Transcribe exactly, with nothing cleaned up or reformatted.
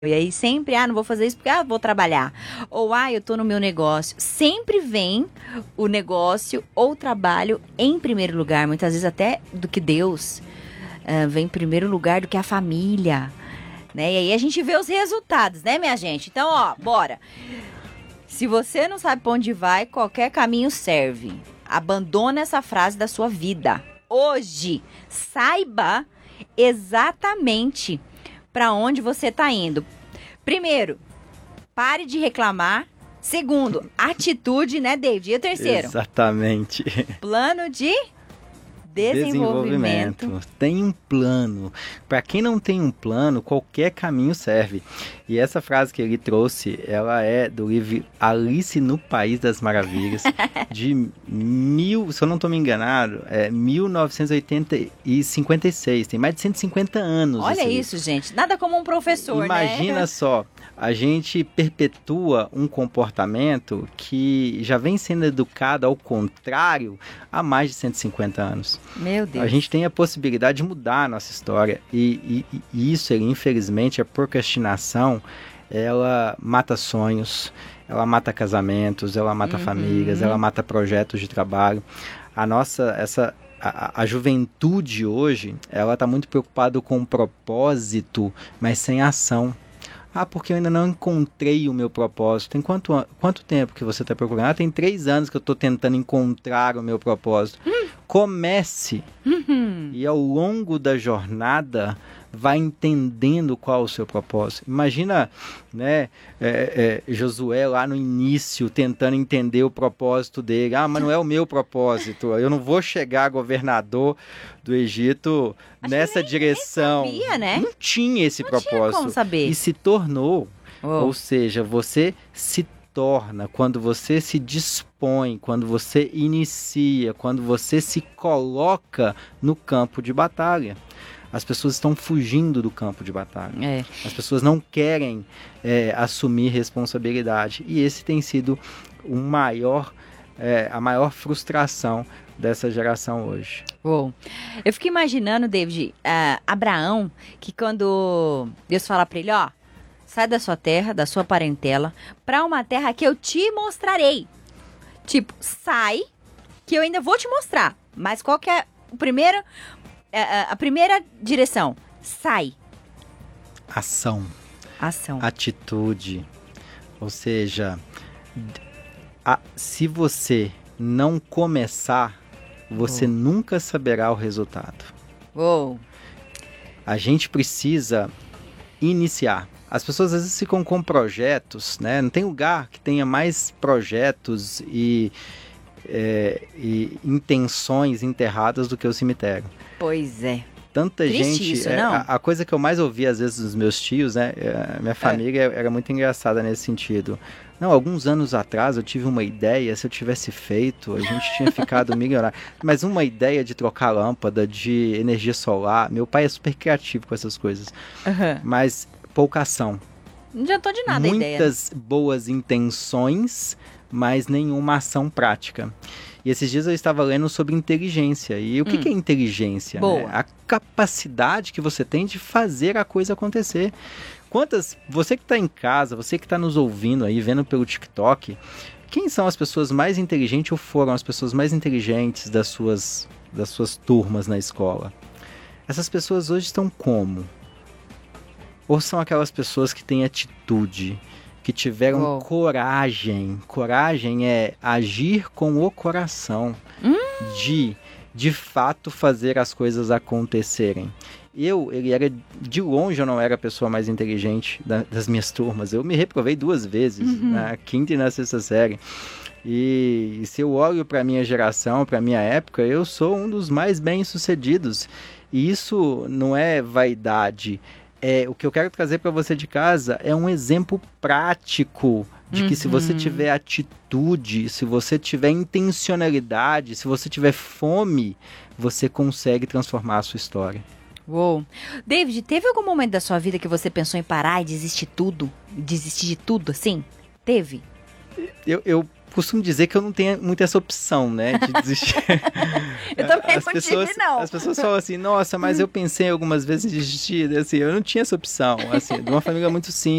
E aí sempre, ah, não vou fazer isso porque ah, vou trabalhar. Ou, ah, eu tô no meu negócio. Sempre vem o negócio ou o trabalho em primeiro lugar. Muitas vezes até do que Deus uh, vem em primeiro lugar do que a família. Né? E aí a gente vê os resultados, né, minha gente? Então, ó, bora. Se você não sabe pra onde vai, qualquer caminho serve. Abandona essa frase da sua vida. Hoje, saiba exatamente para onde você está indo. Primeiro, pare de reclamar. Segundo, atitude, né, David? E o terceiro? Exatamente. Plano de desenvolvimento. desenvolvimento. Tem um plano. Para quem não tem um plano, qualquer caminho serve. E essa frase que ele trouxe, ela é do livro Alice no País das Maravilhas, de mil, se eu não estou me enganado, é mil novecentos e cinquenta e seis. Tem mais de cento e cinquenta anos. Olha isso, livro. Gente. Nada como um professor, Imagina né? só, a gente perpetua um comportamento que já vem sendo educado ao contrário há mais de cento e cinquenta anos. Meu Deus. A gente tem a possibilidade de mudar a nossa história e, e, e isso, infelizmente, a procrastinação, ela mata sonhos, ela mata casamentos, ela mata uhum. famílias, ela mata projetos de trabalho. A nossa, essa, a, a juventude hoje, ela está muito preocupada com o propósito, mas sem ação. Ah, porque eu ainda não encontrei o meu propósito. Tem quanto, quanto tempo que você está procurando? Ah, tem três anos que eu estou tentando encontrar o meu propósito. Hum. Comece. Uhum. E ao longo da jornada, vai entendendo qual é o seu propósito. Imagina, né, é, é, Josué lá no início, tentando entender o propósito dele. Ah, mas não é o meu propósito. Eu não vou chegar governador do Egito Acho nessa nem, direção. Nem sabia, né? Não tinha esse não propósito. Tinha como saber. E se tornou. Oh. Ou seja, você se torna quando você se dispõe, quando você inicia, quando você se coloca no campo de batalha. As pessoas estão fugindo do campo de batalha. É. As pessoas não querem é, assumir responsabilidade. E esse tem sido o maior, é, a maior frustração dessa geração hoje. Uou. Eu fico imaginando, David, uh, Abraão, que quando Deus fala para ele, ó, sai da sua terra, da sua parentela, para uma terra que eu te mostrarei. Tipo, sai, que eu ainda vou te mostrar. Mas qual que é o primeiro... A primeira direção, sai. Ação. Ação. Atitude. Ou seja, a, se você não começar, você oh. nunca saberá o resultado. Oh. A gente precisa iniciar. As pessoas às vezes ficam com projetos, né? Não tem lugar que tenha mais projetos e, é, e intenções enterradas do que o cemitério. Pois é. Tanta Triste gente. Isso, é, não? A, a coisa que eu mais ouvi às vezes dos meus tios, né? É, minha família é. era muito engraçada nesse sentido. Não, alguns anos atrás eu tive uma ideia, se eu tivesse feito, a gente tinha ficado milionário. Mas uma ideia de trocar lâmpada, de energia solar. Meu pai é super criativo com essas coisas. Uhum. Mas pouca ação. Não adiantou de nada Muitas a ideia. Muitas boas intenções, mas nenhuma ação prática. E esses dias eu estava lendo sobre inteligência. E o que, hum. que é inteligência? Boa. Né? A capacidade que você tem de fazer a coisa acontecer. Quantas... Você que está em casa, você que está nos ouvindo aí, vendo pelo TikTok, quem são as pessoas mais inteligentes ou foram as pessoas mais inteligentes das suas, das suas turmas na escola? Essas pessoas hoje estão como? Ou são aquelas pessoas que têm atitude, que tiveram Uou. coragem. Coragem é agir com o coração, hum. de, de fato, fazer as coisas acontecerem. Eu, ele era, de longe eu não era a pessoa mais inteligente da, das minhas turmas. Eu me reprovei duas vezes, uhum. na quinta e na sexta série. E, e se eu olho para a minha geração, para a minha época, eu sou um dos mais bem-sucedidos. E isso não é vaidade. É, o que eu quero trazer para você de casa é um exemplo prático de que uhum. se você tiver atitude, se você tiver intencionalidade, se você tiver fome, você consegue transformar a sua história. Uou. David, teve algum momento da sua vida que você pensou em parar e desistir tudo? Desistir de tudo, assim? Teve? Eu, eu costumo dizer que eu não tenho muito essa opção, né, de desistir. Eu também as não pessoas, tive, não. As pessoas falam assim, nossa, mas eu pensei algumas vezes em desistir, assim, eu não tinha essa opção, assim, de uma família muito simples.